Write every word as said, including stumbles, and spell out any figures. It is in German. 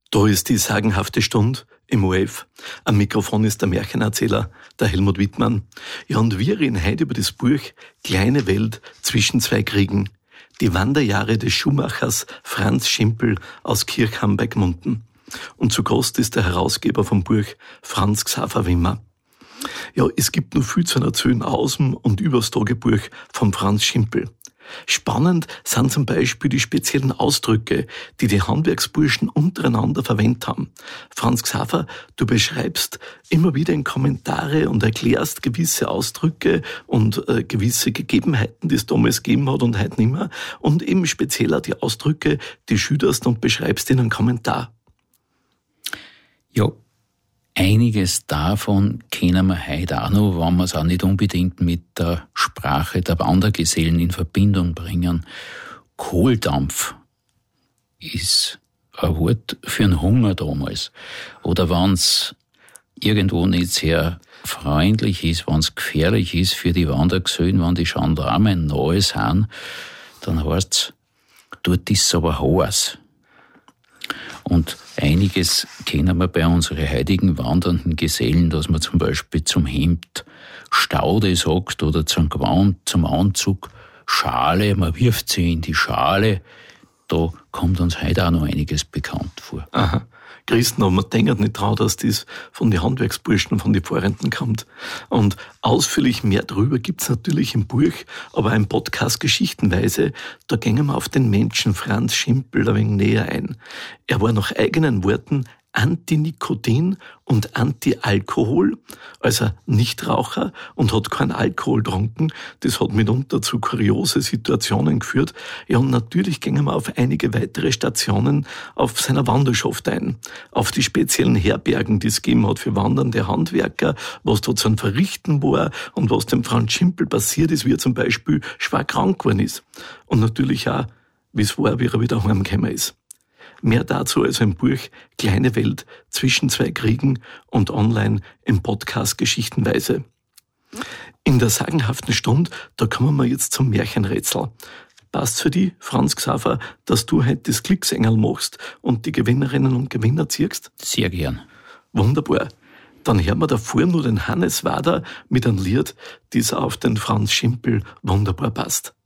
Da ist die sagenhafte Stunde im O R F. Am Mikrofon ist der Märchenerzähler, der Helmut Wittmann. Ja, und wir reden heute über das Buch Kleine Welt zwischen zwei Kriegen. Die Wanderjahre des Schuhmachers Franz Schimpel aus Kirchham bei Gmunden. Und zu Gast ist der Herausgeber vom Buch, Franz Xaver Wimmer. Ja, es gibt noch viel zu erzählen aus dem und übers Tagebuch von Franz Schimpel. Spannend sind zum Beispiel die speziellen Ausdrücke, die die Handwerksburschen untereinander verwendet haben. Franz Xaver, du beschreibst immer wieder in Kommentare und erklärst gewisse Ausdrücke und äh, gewisse Gegebenheiten, die es damals gegeben hat und heute nicht mehr. Und eben spezieller die Ausdrücke, die schilderst und beschreibst in einem Kommentar. Ja, einiges davon kennen wir heute auch noch, wenn wir es auch nicht unbedingt mit der Sprache der Wandergesellen in Verbindung bringen. Kohldampf ist ein Wort für einen Hunger damals. Oder wenn es irgendwo nicht sehr freundlich ist, wenn es gefährlich ist für die Wandergesellen, wenn die Gendarmen nahe sind, dann heißt es, dort ist es aber heiß. Und einiges kennen wir bei unseren heutigen wandernden Gesellen, dass man zum Beispiel zum Hemd Staude sagt oder zum Gewand, zum Anzug Schale, man wirft sie in die Schale. Da kommt uns heute auch noch einiges bekannt vor. Aha. Christen, aber man denkt nicht dran, dass das von den Handwerksburschen, von den Vorrenten kommt. Und ausführlich mehr darüber gibt's natürlich im Buch, aber im Podcast geschichtenweise, da gehen wir auf den Menschen Franz Schimpel ein wenig näher ein. Er war nach eigenen Worten Anti-Nikotin und Anti-Alkohol, also Nichtraucher, und hat keinen Alkohol getrunken. Das hat mitunter zu kuriose Situationen geführt. Ja, und natürlich gingen wir auf einige weitere Stationen auf seiner Wanderschaft ein. Auf die speziellen Herbergen, die es gegeben hat für wandernde Handwerker, was dort zu verrichten war und was dem Franz Schimpel passiert ist, wie er zum Beispiel schwer krank geworden ist. Und natürlich auch, wie es war, wie er wieder heimgekommen ist. Mehr dazu also im Buch Kleine Welt zwischen zwei Kriegen und online im Podcast Geschichtenweise. In der sagenhaften Stunde, da kommen wir jetzt zum Märchenrätsel. Passt für dich, Franz Xaver, dass du heute das Glücksengel machst und die Gewinnerinnen und Gewinner ziehst? Sehr gern. Wunderbar. Dann hören wir davor nur den Hannes Wader mit einem Lied, das auf den Franz Schimpel wunderbar passt.